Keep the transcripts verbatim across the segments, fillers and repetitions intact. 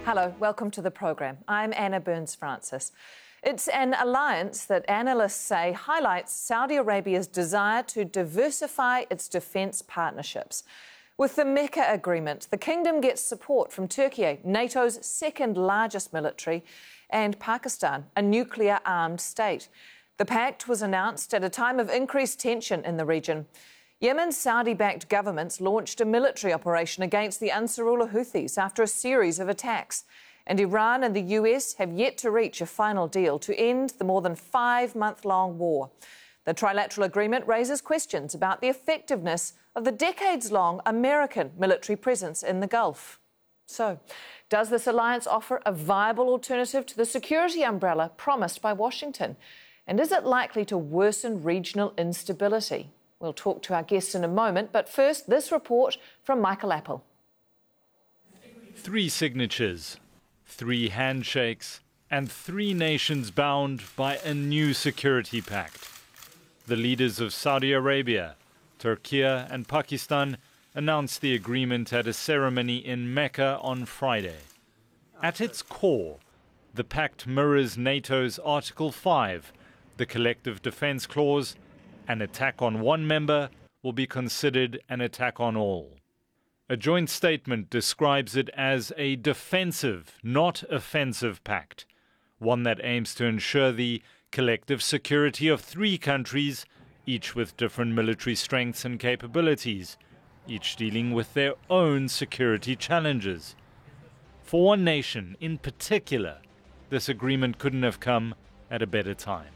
Hello, welcome to the programme. I'm Anna Burns-Francis. It's an alliance that analysts say highlights Saudi Arabia's desire to diversify its defence partnerships. With the Mecca Agreement, the kingdom gets support from Turkey, NATO's second largest military, and Pakistan, a nuclear-armed state. The pact was announced at a time of increased tension in the region. Yemen's Saudi-backed governments launched a military operation against the Ansarullah Houthis after a series of attacks. And Iran and the U S have yet to reach a final deal to end the more than five-month-long war. The trilateral agreement raises questions about the effectiveness of the decades-long American military presence in the Gulf. So, does this alliance offer a viable alternative to the security umbrella promised by Washington? And is it likely to worsen regional instability? We'll talk to our guests in a moment, but first, this report from Michael Apple. Three signatures, three handshakes, and three nations bound by a new security pact. The leaders of Saudi Arabia, Turkey, and Pakistan announced the agreement at a ceremony in Mecca on Friday. At its core, the pact mirrors NATO's Article five, the Collective Defence Clause. An attack on one member will be considered an attack on all. A joint statement describes it as a defensive, not offensive pact, one that aims to ensure the collective security of three countries, each with different military strengths and capabilities, each dealing with their own security challenges. For one nation in particular, this agreement couldn't have come at a better time.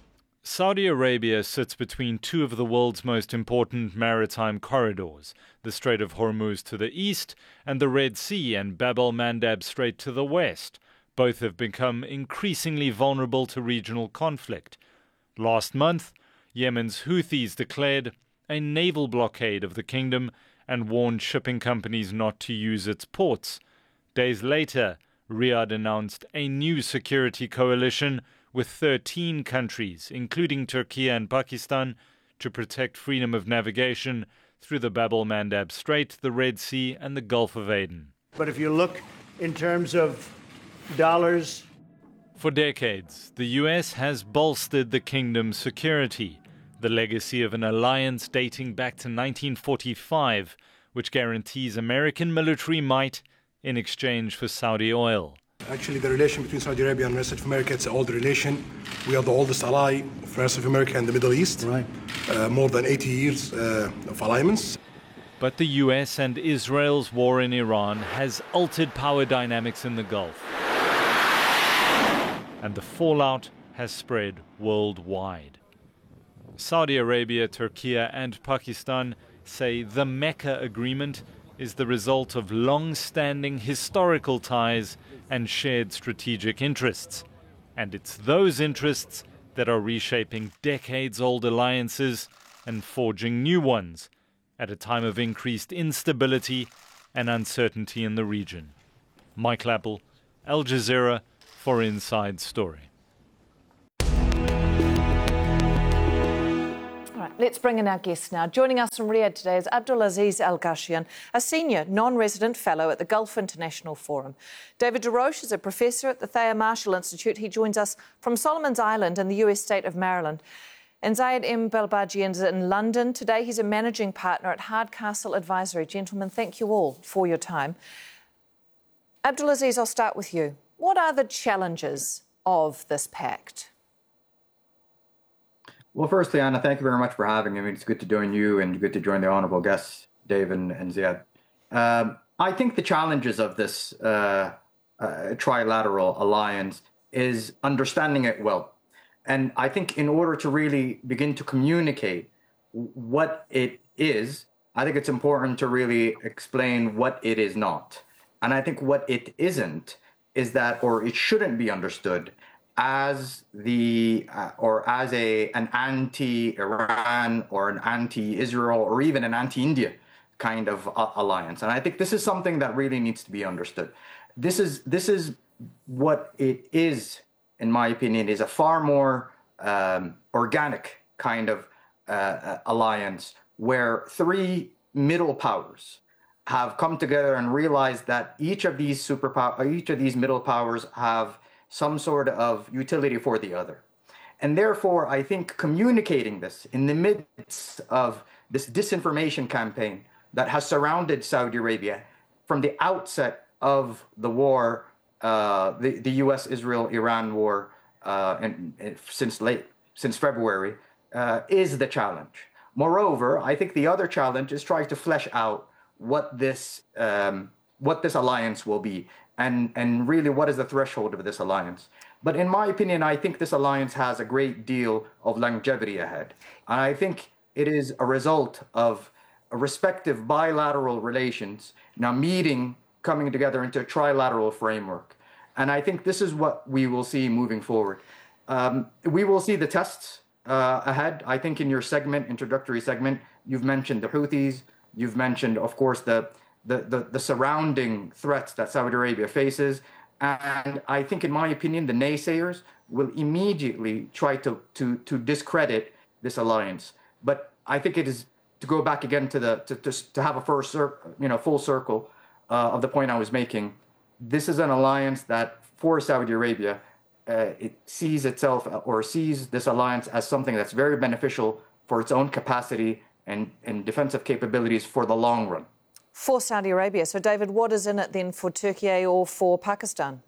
Saudi Arabia sits between two of the world's most important maritime corridors, the Strait of Hormuz to the east and the Red Sea and Bab el-Mandab Strait to the west. Both have become increasingly vulnerable to regional conflict. Last month, Yemen's Houthis declared a naval blockade of the kingdom and warned shipping companies not to use its ports. Days later, Riyadh announced a new security coalition with thirteen countries, including Turkey and Pakistan, to protect freedom of navigation through the Bab el-Mandab Strait, the Red Sea, and the Gulf of Aden. But if you look in terms of dollars... For decades, the U S has bolstered the kingdom's security, the legacy of an alliance dating back to nineteen forty-five, which guarantees American military might in exchange for Saudi oil. Actually, the relation between Saudi Arabia and the rest of America, it's an old relation. We are the oldest ally for the rest of America and the Middle East. Right. Uh, more than eighty years uh, of alliance. But the U S and Israel's war in Iran has altered power dynamics in the Gulf. And the fallout has spread worldwide. Saudi Arabia, Turkey, and Pakistan say the Mecca Agreement is the result of long-standing historical ties and shared strategic interests. And it's those interests that are reshaping decades-old alliances and forging new ones at a time of increased instability and uncertainty in the region. Michael Apple, Al Jazeera, for Inside Story. Let's bring in our guests now. Joining us from Riyadh today is Abdulaziz Al-Gashyan, a senior non-resident fellow at the Gulf International Forum. David DeRoche is a professor at the Thayer Marshall Institute. He joins us from Solomon's Island in the U S state of Maryland. And Zayed M. Belbaji is in London today. He's a managing partner at Hardcastle Advisory. Gentlemen, thank you all for your time. Abdulaziz, I'll start with you. What are the challenges of this pact? Well, firstly, Anna, thank you very much for having me. I mean, it's good to join you and good to join the honourable guests, Dave and, and Ziad. Um, I think the challenges of this uh, uh, trilateral alliance is understanding it well. And I think in order to really begin to communicate what it is, I think it's important to really explain what it is not. And I think what it isn't is that, or it shouldn't be understood as the uh, or as a an anti-Iran or an anti-Israel or even an anti-India kind of uh, alliance. And I think this is something that really needs to be understood. This is this is what it is, in my opinion, is a far more um, organic kind of uh, alliance where three middle powers have come together and realized that each of these superpower, each of these middle powers have some sort of utility for the other. And therefore, I think communicating this in the midst of this disinformation campaign that has surrounded Saudi Arabia from the outset of the war, uh, the, the U S Israel Iran war, uh, and, and since late, since February, uh, is the challenge. Moreover, I think the other challenge is trying to flesh out what this um, what this alliance will be, and and really what is the threshold of this alliance. But in my opinion, I think this alliance has a great deal of longevity ahead, and I think it is a result of a respective bilateral relations now meeting, coming together into a trilateral framework, and I think this is what we will see moving forward. Um, we will see the tests uh, ahead. I think in your segment, introductory segment, you've mentioned the Houthis. You've mentioned, of course, the, the, the, the surrounding threats that Saudi Arabia faces. And I think, in my opinion, the naysayers will immediately try to, to, to discredit this alliance. But I think it is, to go back again to the to, to, to have a first cir- you know, full circle uh, of the point I was making, this is an alliance that, for Saudi Arabia, uh, it sees itself or sees this alliance as something that's very beneficial for its own capacity and, and defensive capabilities for the long run. For Saudi Arabia. So, David, what is in it then for Turkey or for Pakistan?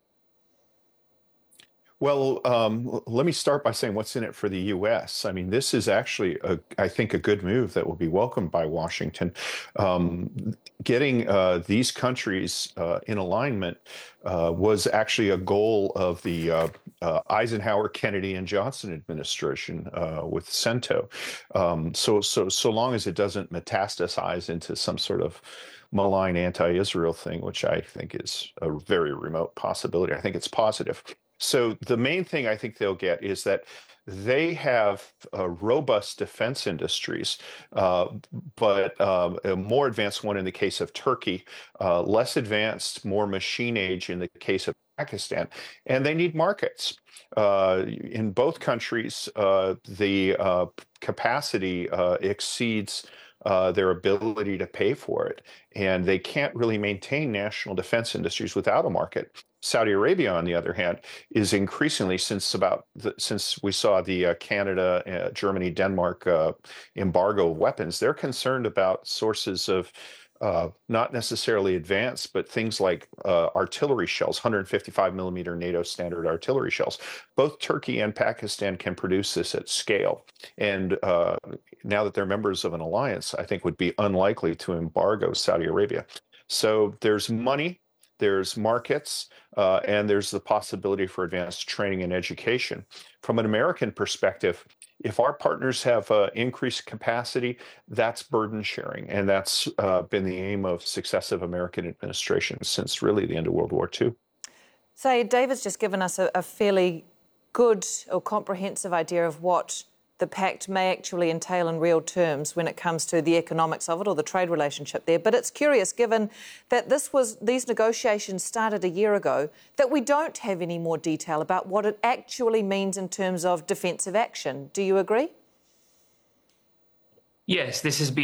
Well, um, let me start by saying what's in it for the U S. I mean, this is actually, a, I think, a good move that will be welcomed by Washington. Um, getting uh, these countries uh, in alignment uh, was actually a goal of the uh, uh, Eisenhower, Kennedy, and Johnson administration uh, with CENTO. Um, so, so, so long as it doesn't metastasize into some sort of malign anti-Israel thing, which I think is a very remote possibility, I think it's positive. So the main thing I think they'll get is that they have uh, robust defense industries, uh, but uh, a more advanced one in the case of Turkey, uh, less advanced, more machine age in the case of Pakistan, and they need markets. Uh, in both countries, uh, the uh, capacity uh, exceeds Uh, their ability to pay for it. And they can't really maintain national defense industries without a market. Saudi Arabia, on the other hand, is increasingly, since about the, since we saw the uh, Canada, uh, Germany, Denmark uh, embargo of weapons, they're concerned about sources of uh, not necessarily advanced, but things like uh, artillery shells, one hundred fifty-five millimeter NATO standard artillery shells. Both Turkey and Pakistan can produce this at scale. And uh, now that they're members of an alliance, I think would be unlikely to embargo Saudi Arabia. So there's money, there's markets, uh, and there's the possibility for advanced training and education. From an American perspective, if our partners have uh, increased capacity, that's burden sharing. And that's uh, been the aim of successive American administrations since really the end of World War Two. So David's just given us a, a fairly good or comprehensive idea of what the pact may actually entail in real terms when it comes to the economics of it or the trade relationship there. But it's curious, given that this was these negotiations started a year ago, that we don't have any more detail about what it actually means in terms of defensive action. Do you agree? Yes, this has been